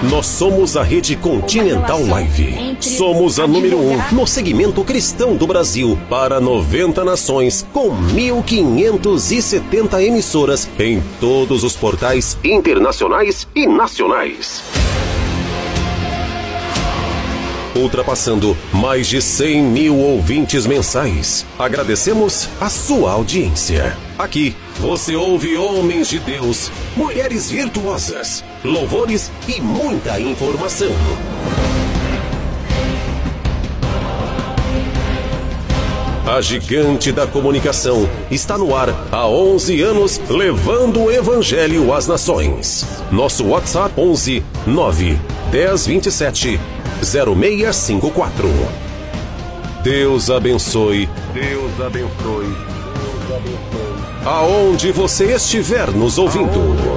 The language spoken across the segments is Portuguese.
Nós somos a Rede Continental Live. Somos a número 1 no segmento cristão do Brasil para 90 nações, com 1.570 emissoras em todos os portais internacionais e nacionais. Ultrapassando mais de 100 mil ouvintes mensais. Agradecemos a sua audiência. Aqui você ouve homens de Deus, mulheres virtuosas, louvores e muita informação. A gigante da comunicação está no ar há 11 anos, levando o evangelho às nações. Nosso WhatsApp 11 9 10 27 0654. Deus abençoe. Deus abençoe. Deus abençoe. Aonde você estiver nos ouvindo.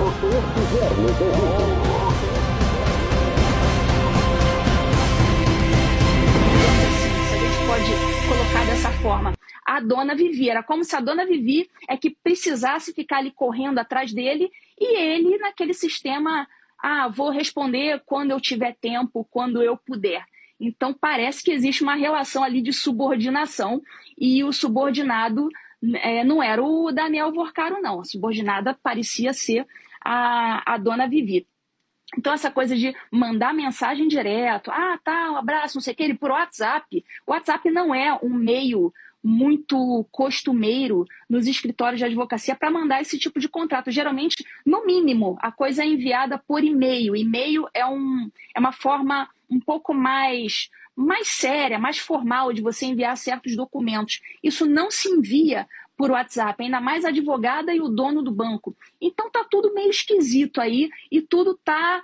A gente pode colocar dessa forma. A dona Vivi, era como se a dona Vivi é que precisasse ficar ali correndo atrás dele e ele naquele sistema, vou responder quando eu tiver tempo, quando eu puder. Então parece que existe uma relação ali de subordinação e o subordinado não era o Daniel Vorcaro, não. A subordinada parecia ser a dona Vivi. Então, essa coisa de mandar mensagem direto, um abraço, não sei o que, ele por WhatsApp. O WhatsApp não é um meio muito costumeiro nos escritórios de advocacia para mandar esse tipo de contrato. Geralmente, no mínimo, a coisa é enviada por e-mail. E-mail é uma forma um pouco mais séria, mais formal de você enviar certos documentos. Isso não se envia por WhatsApp, ainda mais a advogada e o dono do banco. Então tá tudo meio esquisito aí e tudo tá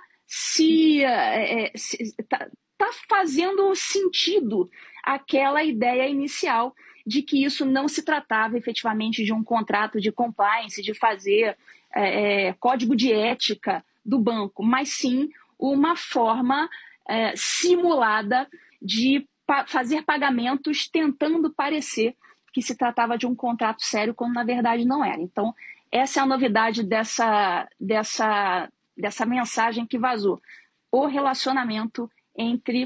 tá fazendo sentido aquela ideia inicial de que isso não se tratava efetivamente de um contrato de compliance, de fazer código de ética do banco, mas sim uma forma simulada de fazer pagamentos tentando parecer que se tratava de um contrato sério, quando na verdade não era. Então, essa é a novidade dessa mensagem que vazou. O relacionamento entre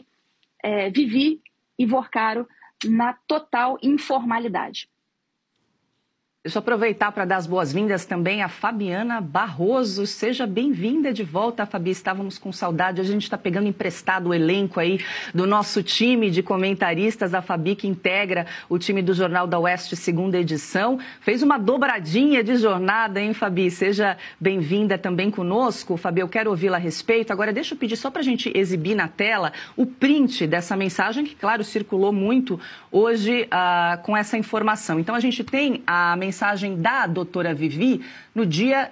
Vivi e Vorcaro na total informalidade. Deixa eu aproveitar para dar as boas-vindas também a Fabiana Barroso. Seja bem-vinda de volta, Fabi. Estávamos com saudade. A gente está pegando emprestado o elenco aí do nosso time de comentaristas. A Fabi, que integra o time do Jornal da Oeste, segunda edição. Fez uma dobradinha de jornada, hein, Fabi? Seja bem-vinda também conosco. Fabi, eu quero ouvi-la a respeito. Agora, deixa eu pedir só para a gente exibir na tela o print dessa mensagem, que, claro, circulou muito hoje com essa informação. Então, a gente tem a mensagem da doutora Vivi no dia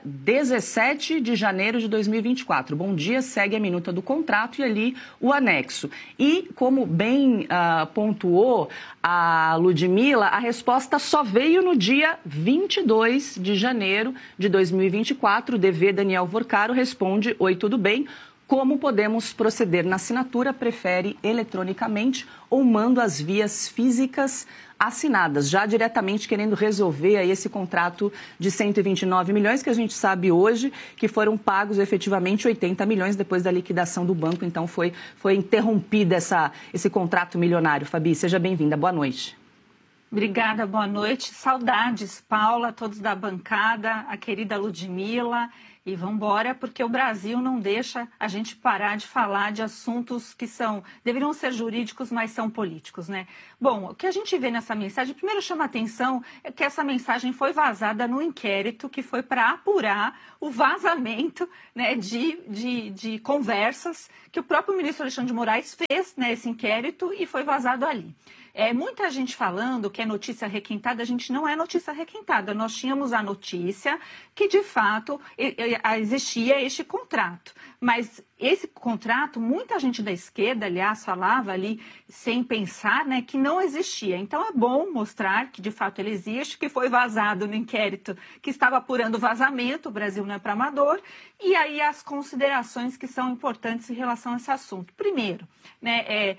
17 de janeiro de 2024. Bom dia, segue a minuta do contrato e ali o anexo. E, como bem pontuou a Ludmila, a resposta só veio no dia 22 de janeiro de 2024. O DV Daniel Vorcaro responde: oi, tudo bem? Como podemos proceder na assinatura? Prefere eletronicamente ou mando as vias físicas assinadas, já diretamente querendo resolver aí esse contrato de 129 milhões, que a gente sabe hoje que foram pagos efetivamente 80 milhões depois da liquidação do banco. Então foi interrompido esse contrato milionário. Fabi, seja bem-vinda. Boa noite. Obrigada, boa noite. Saudades, Paula, todos da bancada, a querida Ludmila. E vamos embora, porque o Brasil não deixa a gente parar de falar de assuntos que deveriam ser jurídicos, mas são políticos, né? Bom, o que a gente vê nessa mensagem, primeiro chama a atenção é que essa mensagem foi vazada no inquérito que foi para apurar o vazamento, né, de conversas que o próprio ministro Alexandre de Moraes fez, né, esse inquérito, e foi vazado ali. Muita gente falando que é notícia requentada. A gente não é notícia requentada. Nós tínhamos a notícia que, de fato, existia este contrato. Mas esse contrato, muita gente da esquerda, aliás, falava ali sem pensar, né, que não existia. Então, é bom mostrar que, de fato, ele existe, que foi vazado no inquérito que estava apurando o vazamento. O Brasil não é para amador. E aí as considerações que são importantes em relação a esse assunto. Primeiro, né,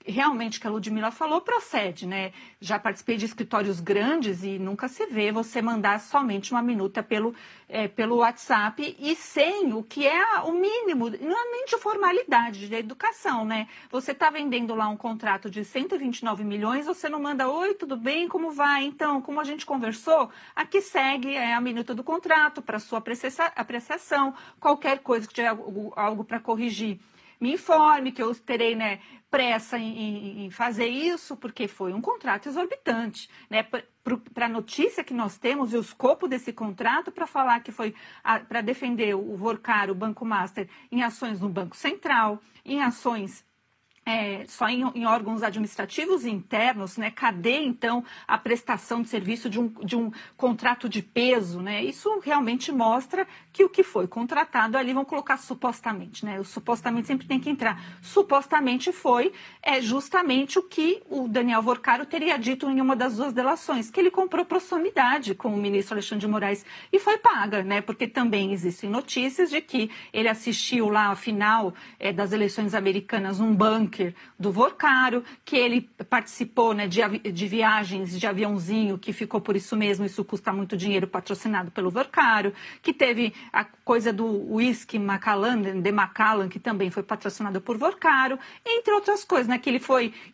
realmente que a Ludmila falou procede, né? Já participei de escritórios grandes e nunca se vê você mandar somente uma minuta pelo WhatsApp e sem o que é o mínimo, não é nem de formalidade, de educação, né? Você está vendendo lá um contrato de 129 milhões, você não manda, oi, tudo bem, como vai? Então, como a gente conversou, aqui segue a minuta do contrato para sua apreciação, qualquer coisa que tiver algo para corrigir, me informe que eu terei, né, pressa em fazer isso, porque foi um contrato exorbitante, né? Para a notícia que nós temos e o escopo desse contrato, para falar que foi para defender o Vorcar, o Banco Master, em ações no Banco Central, em ações só em órgãos administrativos internos, né? Cadê, então, a prestação de serviço de um contrato de peso, né? Isso realmente mostra que o que foi contratado ali, vão colocar supostamente, né? O supostamente sempre tem que entrar. Supostamente foi justamente o que o Daniel Vorcaro teria dito em uma das duas delações, que ele comprou proximidade com o ministro Alexandre de Moraes e foi paga, né? Porque também existem notícias de que ele assistiu lá a final das eleições americanas num bunker do Vorcaro, que ele participou, né, de viagens de aviãozinho, que ficou por isso mesmo, isso custa muito dinheiro, patrocinado pelo Vorcaro, que teve a coisa do whisky Macallan, de Macallan, que também foi patrocinado por Vorcaro, entre outras coisas, né, que ele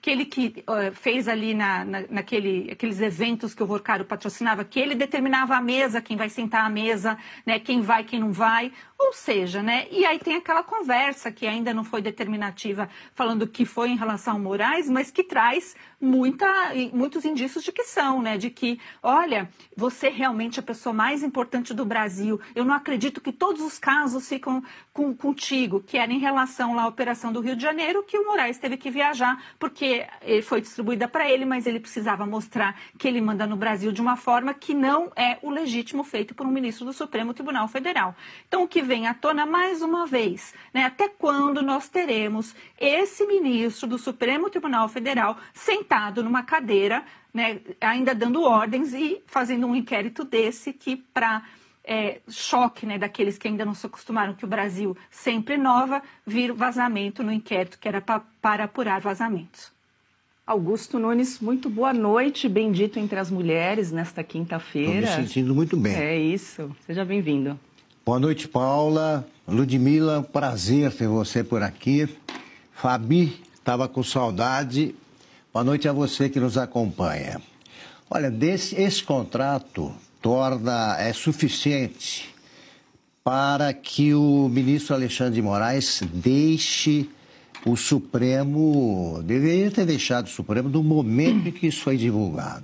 fez ali aqueles eventos que o Vorcaro patrocinava, que ele determinava a mesa, quem vai sentar à mesa, né, quem vai, quem não vai, ou seja, né, e aí tem aquela conversa que ainda não foi determinativa, falando que foi em relação ao Moraes, mas que traz muitos indícios de que são, né? De que, olha, você realmente é a pessoa mais importante do Brasil. Eu não acredito que todos os casos ficam contigo, que era em relação lá à operação do Rio de Janeiro, que o Moraes teve que viajar, porque foi distribuída para ele, mas ele precisava mostrar que ele manda no Brasil de uma forma que não é o legítimo feito por um ministro do Supremo Tribunal Federal. Então, o que vem à tona mais uma vez, né? Até quando nós teremos esse ministro do Supremo Tribunal Federal sentado numa cadeira, né, ainda dando ordens e fazendo um inquérito desse que, para choque, né, daqueles que ainda não se acostumaram que o Brasil sempre inova, vir vazamento no inquérito que era para apurar vazamentos. Augusto Nunes, muito boa noite, bendito entre as mulheres nesta quinta-feira. Estou me sentindo muito bem. É isso, seja bem-vindo. Boa noite, Paula. Ludmila, prazer ter você por aqui. Fabi, estava com saudade. Boa noite a você que nos acompanha. Olha, esse contrato é suficiente para que o ministro Alexandre de Moraes deixe o Supremo, deveria ter deixado o Supremo no momento em que isso foi divulgado.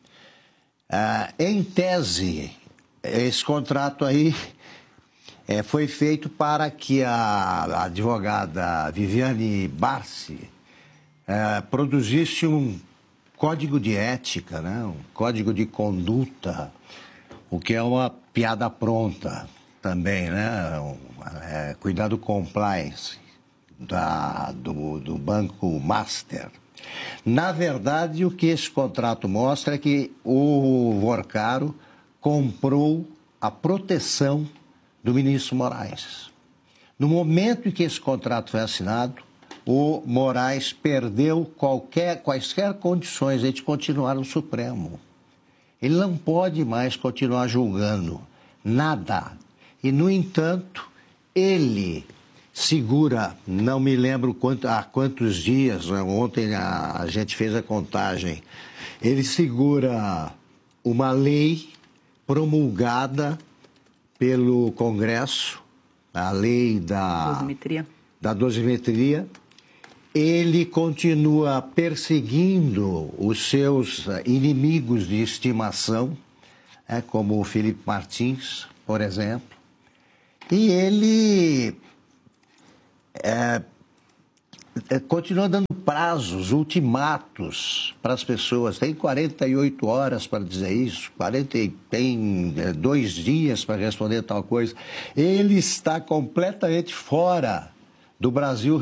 Em tese, esse contrato aí foi feito para que a advogada Viviane Barsi produzisse um código de ética, né? Um código de conduta, o que é uma piada pronta também, né? Cuidado compliance do Banco Master. Na verdade, o que esse contrato mostra é que o Vorcaro comprou a proteção do ministro Moraes. No momento em que esse contrato foi assinado, o Moraes perdeu quaisquer condições de continuar no Supremo. Ele não pode mais continuar julgando nada. E, no entanto, ele segura, não me lembro há quantos dias, ontem a gente fez a contagem, ele segura uma lei promulgada pelo Congresso, a lei da dosimetria. Ele continua perseguindo os seus inimigos de estimação, como o Felipe Martins, por exemplo. E ele continua dando prazos, ultimatos para as pessoas. Tem 48 horas para dizer isso, tem 2 dias para responder tal coisa. Ele está completamente fora do Brasil